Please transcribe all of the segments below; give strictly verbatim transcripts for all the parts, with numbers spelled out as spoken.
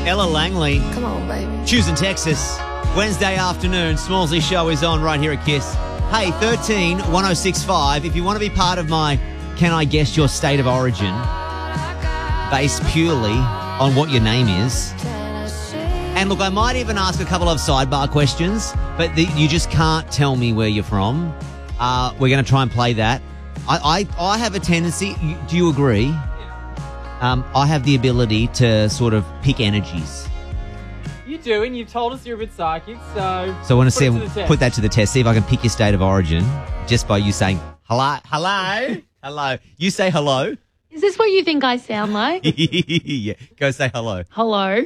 Ella Langley. Come on, baby. Choosing Texas. Wednesday afternoon, Smallsy Show is on right here at Kiss. Hey, thirteen one oh six five, if you want to be part of my Can I Guess Your State of Origin, based purely on what your name is. And look, I might even ask a couple of sidebar questions, but the, you just can't tell me where you're from. Uh, we're going to try and play that. I, I, I have a tendency, do you agree? Um, I have the ability to sort of pick energies. You do, and you've told us you're a bit psychic, so... So I want to see, put, put that to the test, see if I can pick your state of origin just by you saying, hello, hello, hello. You say hello. Is this what you think I sound like? Yeah, go say hello. Hello.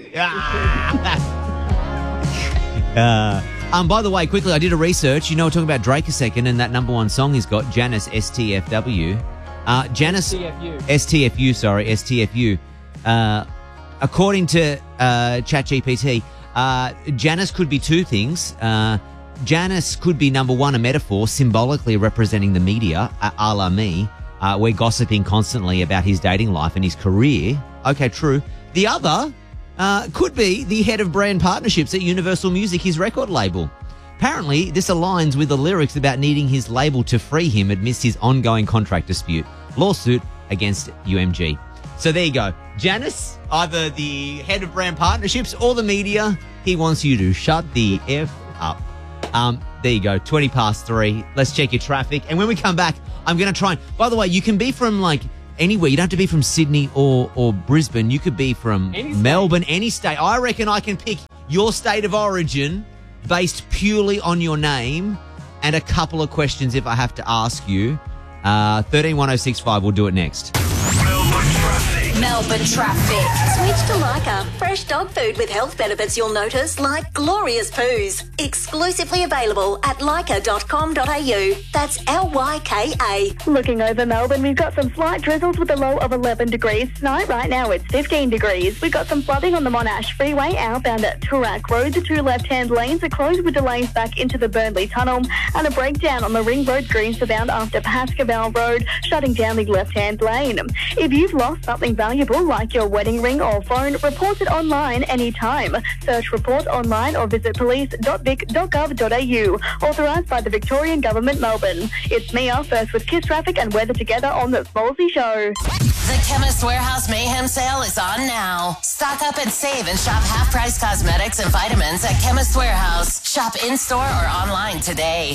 uh, um, by the way, quickly, I did a research. You know, we're talking about Drake a second, and that number one song he's got, Janice, S T F W. Uh, Janice... S T F U. S T F U, sorry, S T F U. Uh, according to uh, ChatGPT, uh, Janice could be two things. Uh, Janice could be, number one, a metaphor symbolically representing the media, a, a la me. Uh, we're gossiping constantly about his dating life and his career. Okay, true. The other uh, could be the head of brand partnerships at Universal Music, his record label. Apparently, this aligns with the lyrics about needing his label to free him amidst his ongoing contract dispute, lawsuit against U M G. So there you go. Janice, either the head of brand partnerships or the media, he wants you to shut the F up. Um, there you go, twenty past three. Let's check your traffic. And when we come back, I'm going to try and... By the way, you can be from, like, anywhere. You don't have to be from Sydney or, or Brisbane. You could be from Any Melbourne, any state. I reckon I can pick your state of origin based purely on your name and a couple of questions if I have to ask you. Uh, thirteen one oh six five, we'll do it next. Melbourne traffic. Melbourne traffic. Switch to Leica. Fresh dog food with health benefits you'll notice, like glorious poos. Exclusively available at leica dot com dot a u. That's L Y K A. Looking over Melbourne, we've got some slight drizzles with a low of eleven degrees. Tonight, right now, it's fifteen degrees. We've got some flooding on the Monash Freeway outbound at Toorak Road. The two left-hand lanes are closed with delays back into the Burnley Tunnel, and a breakdown on the Ring Road Greensbound after Pascoe Road, shutting down the left-hand lane. If you've lost something valuable like your wedding ring or phone, report it online anytime. Search Report online or visit police dot vic dot gov dot a u. Authorised by the Victorian Government, Melbourne. It's Mia, first with Kiss Traffic and weather together on the Smallsy Show. The Chemist Warehouse Mayhem Sale is on now. Stock up and save and shop half-price cosmetics and vitamins at Chemist Warehouse. Shop in-store or online today.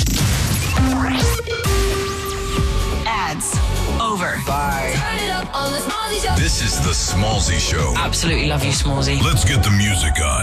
Ads over. Bye. Turn it up on the Smallsy Show. This is the Smallsy Show. Absolutely love you, Smallsy. Let's get the music on.